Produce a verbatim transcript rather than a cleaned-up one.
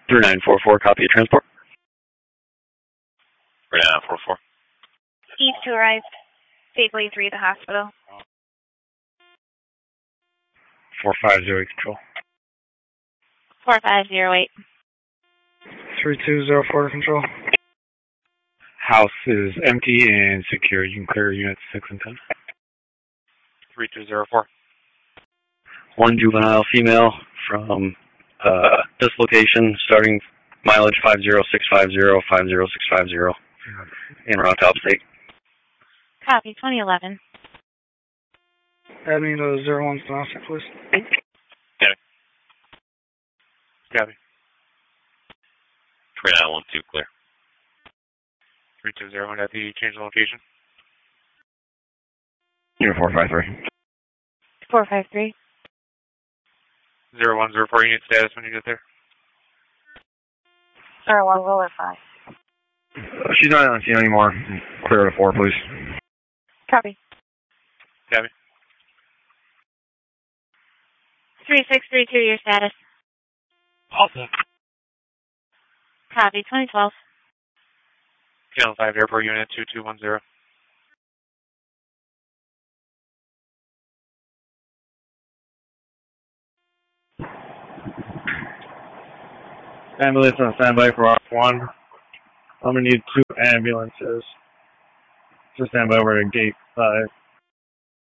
three nine four four, copy of transport. three nine four four. East to arrive. Safeway three, the hospital. four five zero eight, control. four five zero eight. three two zero four, control. House is empty and secure. You can clear units six and ten. three two zero four. One juvenile female from uh, this location, starting mileage five zero six five zero, five zero six five zero, in Rock Top State. Copy, twenty eleven. Add me to zero one Stenosic, please. Copy. Copy. three nine one two, clear. three two zero, at the change of location. Unit four five three. four five three. zero one zero four, unit status when you get there. zero one, roller five. Uh, she's not on scene anymore. Clear to four, please. Copy. Copy. three six three two, your status. Also. Copy, twenty twelve. Channel five, airport unit two two one zero. Ambulance on standby for Rock one. I'm going to need two ambulances to stand by over to gate five.